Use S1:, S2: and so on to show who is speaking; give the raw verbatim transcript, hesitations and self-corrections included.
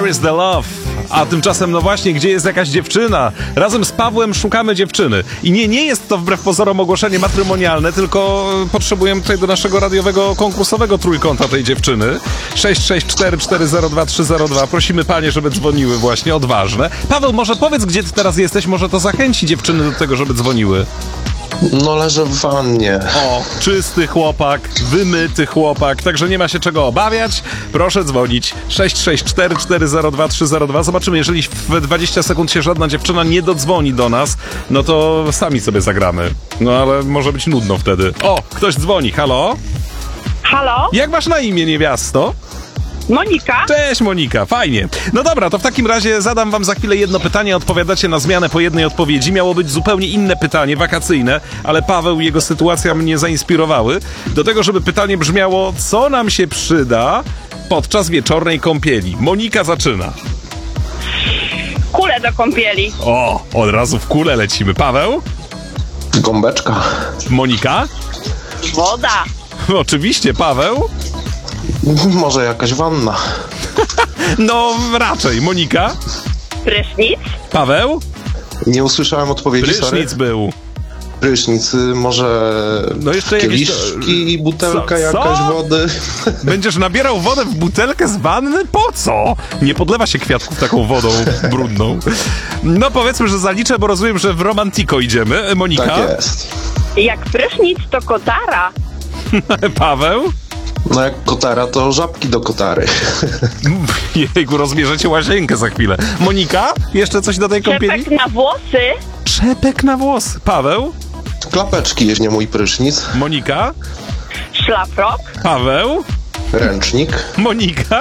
S1: Where is the love? A tymczasem, no właśnie, gdzie jest jakaś dziewczyna? Razem z Pawłem szukamy dziewczyny. I nie, nie jest to wbrew pozorom ogłoszenie matrymonialne, tylko potrzebujemy tutaj do naszego radiowego, konkursowego trójkąta tej dziewczyny. sześć sześć cztery cztery zero dwa trzy zero dwa. Prosimy panie, żeby dzwoniły właśnie, odważne. Paweł, może powiedz, gdzie ty teraz jesteś, może to zachęci dziewczyny do tego, żeby dzwoniły.
S2: No leżę w wannie.
S1: O, czysty chłopak, wymyty chłopak, także nie ma się czego obawiać. Proszę dzwonić sześć sześć cztery cztery zero dwa trzy zero dwa. Zobaczymy, jeżeli w dwadzieścia sekund się żadna dziewczyna nie dodzwoni do nas, no to sami sobie zagramy. No ale może być nudno wtedy. O, ktoś dzwoni, halo?
S3: Halo?
S1: Jak masz na imię, niewiasto?
S3: Monika?
S1: Cześć Monika, fajnie. No dobra, to w takim razie zadam wam za chwilę jedno pytanie, odpowiadacie na zmianę po jednej odpowiedzi. Miało być zupełnie inne pytanie, wakacyjne, ale Paweł i jego sytuacja mnie zainspirowały do tego, żeby pytanie brzmiało, co nam się przyda podczas wieczornej kąpieli. Monika zaczyna.
S3: Kule do kąpieli.
S1: O, od razu w kulę lecimy. Paweł?
S2: Gąbeczka.
S1: Monika?
S3: Woda.
S1: Oczywiście, Paweł?
S2: Może jakaś wanna.
S1: No raczej. Monika?
S3: Prysznic.
S1: Paweł?
S2: Nie usłyszałem odpowiedzi,
S1: Prysznic
S2: sorry.
S1: był.
S2: Prysznic, y, może
S1: No jeszcze jakieś...
S2: kieliszki i butelka
S1: Co?
S2: jakaś
S1: Co?
S2: wody.
S1: Będziesz nabierał wodę w butelkę z wanny? Po co? Nie podlewa się kwiatków taką wodą brudną. No powiedzmy, że zaliczę, bo rozumiem, że w Romantico idziemy. Monika?
S2: Tak jest.
S3: Jak prysznic to kotara.
S1: Paweł?
S2: No jak kotara, to żabki do kotary.
S1: Jejku, rozbierzecie łazienkę za chwilę. Monika? Jeszcze coś do tej kąpieli?
S3: Czepek na włosy.
S1: Czepek na włos. Paweł?
S2: Klapeczki jeźdź mój prysznic.
S1: Monika?
S3: Szlafrok.
S1: Paweł?
S2: Ręcznik.
S1: Monika?